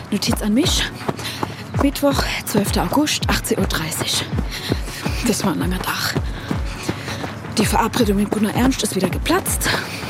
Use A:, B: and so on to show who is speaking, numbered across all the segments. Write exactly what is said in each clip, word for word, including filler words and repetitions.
A: Notiz an mich. Mittwoch, zwölfter August, achtzehn Uhr dreißig. Das war ein langer Tag. Die Verabredung mit Gunnar Ernst ist wieder geplatzt.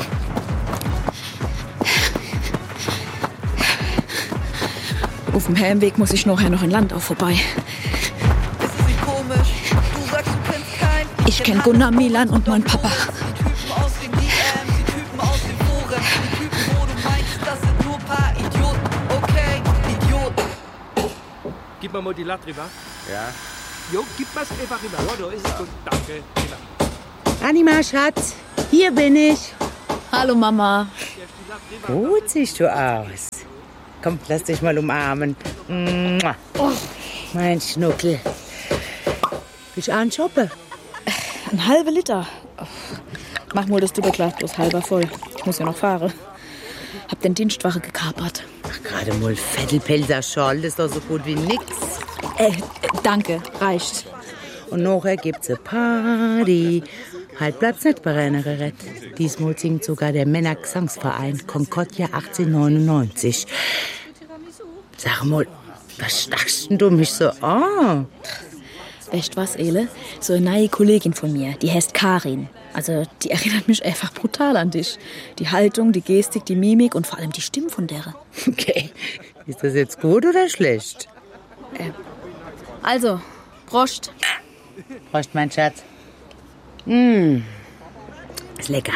A: Auf dem Heimweg muss ich nachher noch in Landau vorbei.
B: Ist es nicht komisch? Du sagst, du kennst keinen.
A: Ich kenn Gunnar, Milan und meinen Papa.
B: Die Typen aus den D Ms, die Typen aus den Foren, die Typen, wo du meinst, das sind nur paar Idioten. Okay, Idioten.
C: Gib mal mal die Latte rüber.
D: Ja.
C: Jo, gib mal's einfach rüber. Ja, da ist es gut. Danke. Genau.
D: Anima, Schatz, hier bin ich.
A: Hallo Mama.
D: Gut siehst du aus. Komm, lass dich mal umarmen. Mua.
A: Oh.
D: Mein Schnuckel. Willst du einen shoppen?
A: Ein halber Liter. Oh. Mach mal das Doppelglas bloß halber voll. Ich muss ja noch fahren. Hab den Dienstwache gekapert.
D: Ach, gerade mal Vettelpelzer Schal, das ist doch so gut wie nix.
A: Äh, danke, reicht.
D: Und nachher gibt's eine Party. Halt bleibt's nicht bei Rennereret. Diesmal singt sogar der Männergesangsverein Concordia achtzehnhundertneunundneunzig. Sag mal, was stachst denn du mich so an?
A: Weißt was, Ele? So eine neue Kollegin von mir, die heißt Karin. Also, die erinnert mich einfach brutal an dich. Die Haltung, die Gestik, die Mimik und vor allem die Stimme von der.
D: Okay, ist das jetzt gut oder schlecht?
A: Äh, also, Prost.
D: Prost, mein Schatz. Mmh, ist lecker.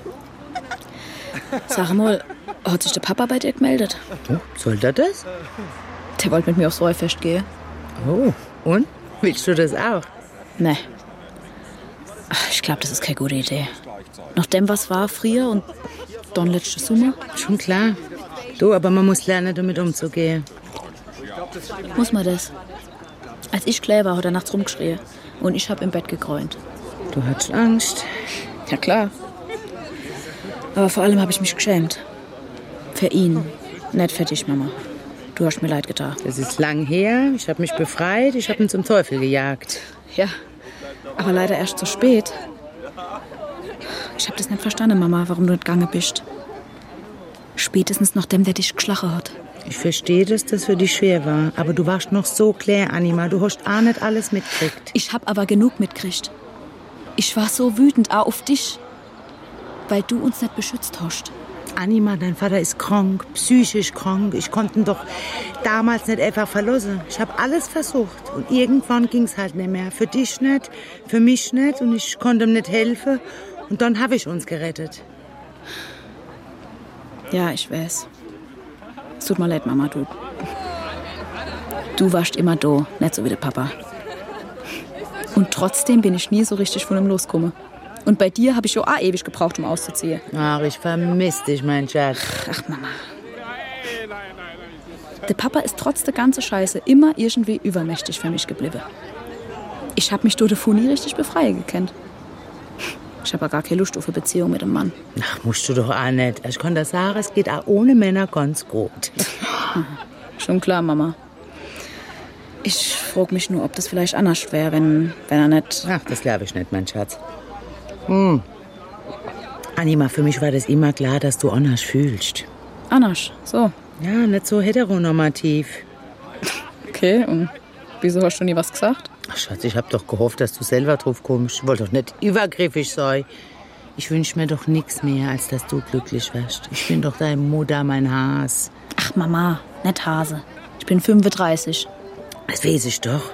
A: Sag mal, hat sich der Papa bei dir gemeldet?
D: Oh, soll der das?
A: Der wollte mit mir aufs Rollfest gehen.
D: Oh, und? Willst du das auch?
A: Nee. Ach, ich glaube, das ist keine gute Idee. Nach dem, was war früher und dann letzte Sommer.
D: Schon klar. Du, aber man muss lernen, damit umzugehen.
A: Muss man das? Als ich klein war, hat er nachts rumgeschrien. Und ich hab im Bett gegräunt.
D: Du hattest Angst?
A: Ja, klar. Aber vor allem habe ich mich geschämt. Für ihn. Nicht für dich, Mama. Du hast mir leid getan.
D: Das ist lang her. Ich habe mich befreit. Ich habe ihn zum Teufel gejagt.
A: Ja, aber leider erst zu spät. Ich habe das nicht verstanden, Mama, warum du nicht gegangen bist. Spätestens nach dem, der dich geschlagen hat.
D: Ich verstehe, dass das für dich schwer war. Aber du warst noch so klar, Anima. Du hast auch nicht alles mitgekriegt.
A: Ich hab aber genug mitgekriegt. Ich war so wütend auch auf dich, weil du uns nicht beschützt hast.
D: Anima, dein Vater ist krank, psychisch krank. Ich konnte ihn doch damals nicht einfach verlassen. Ich habe alles versucht. Und irgendwann ging es halt nicht mehr. Für dich nicht, für mich nicht. Und ich konnte ihm nicht helfen. Und dann habe ich uns gerettet.
A: Ja, ich weiß. Es tut mir leid, Mama, du. Du warst immer da, nicht so wie der Papa. Und trotzdem bin ich nie so richtig von ihm losgekommen. Und bei dir habe ich ja auch ewig gebraucht, um auszuziehen.
D: Ach, ich vermisse dich, mein Schatz.
A: Ach, Mama. Der Papa ist trotz der ganzen Scheiße immer irgendwie übermächtig für mich geblieben. Ich habe mich durch den Fu nie richtig befreien gekannt. Ich habe gar keine Lust auf eine Beziehung mit einem Mann.
D: Ach, musst du doch auch nicht. Ich kann dir sagen, es geht auch ohne Männer ganz gut.
A: Schon klar, Mama. Ich frage mich nur, ob das vielleicht anders wäre, wenn, wenn er nicht...
D: Ach, das glaube ich nicht, mein Schatz. Hm. Anima, für mich war das immer klar, dass du anders fühlst.
A: Anders, so.
D: Ja, nicht so heteronormativ.
A: Okay, und wieso hast du nie was gesagt?
D: Ach, Schatz, ich hab doch gehofft, dass du selber drauf kommst. Ich wollte doch nicht übergriffig sein. Ich wünsch mir doch nichts mehr, als dass du glücklich wärst. Ich bin doch deine Mutter, mein Has.
A: Ach, Mama, nicht Hase. Ich bin fünfunddreißig.
D: Das weiß ich doch.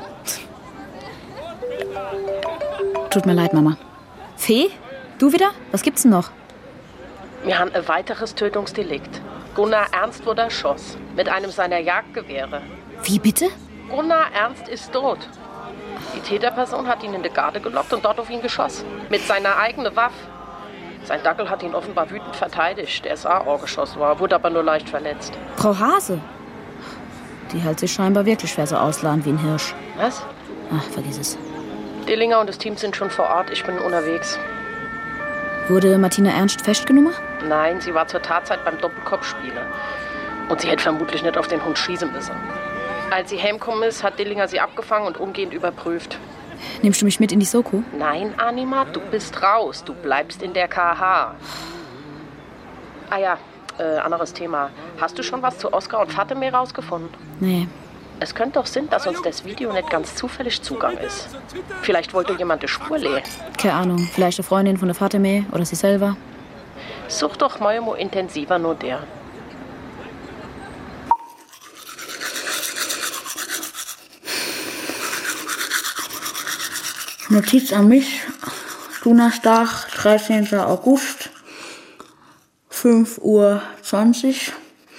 A: Tut mir leid, Mama. Fee? Du wieder? Was gibt's denn noch?
E: Wir haben ein weiteres Tötungsdelikt. Gunnar Ernst wurde erschossen. Mit einem seiner Jagdgewehre.
A: Wie bitte?
E: Gunnar Ernst ist tot. Die Täterperson hat ihn in die Garde gelockt und dort auf ihn geschossen. Mit seiner eigenen Waffe. Sein Dackel hat ihn offenbar wütend verteidigt. Der ist auch geschossen war, wurde aber nur leicht verletzt.
A: Frau Hase? Die hält sich scheinbar wirklich schwer so ausladen wie ein Hirsch.
E: Was?
A: Ach, vergiss es.
E: Dillinger und das Team sind schon vor Ort. Ich bin unterwegs.
A: Wurde Martina Ernst festgenommen?
E: Nein, sie war zur Tatzeit beim Doppelkopfspielen. Und sie hätte vermutlich nicht auf den Hund schießen müssen. Als sie heimgekommen ist, hat Dillinger sie abgefangen und umgehend überprüft.
A: Nimmst du mich mit in die Soko?
E: Nein, Anima, du bist raus. Du bleibst in der K H. Ah ja, Äh, anderes Thema. Hast du schon was zu Oskar und Fatime rausgefunden?
A: Nee.
E: Es könnte doch sein, dass uns das Video nicht ganz zufällig Zugang ist. Vielleicht wollte jemand die Spur lehen.
A: Keine Ahnung. Vielleicht eine Freundin von der Fatime oder sie selber.
E: Such doch mal mo intensiver nur der.
A: Notiz an mich. Donnerstag, dreizehnten August, fünf Uhr zwanzig.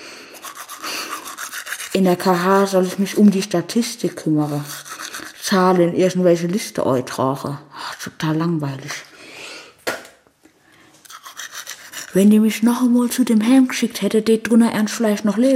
A: In der K H soll ich mich um die Statistik kümmern. Zahlen, irgendwelche Liste eintragen. Ach, total langweilig. Wenn die mich noch einmal zu dem Helm geschickt hätte, der drunter ernst vielleicht noch lesen.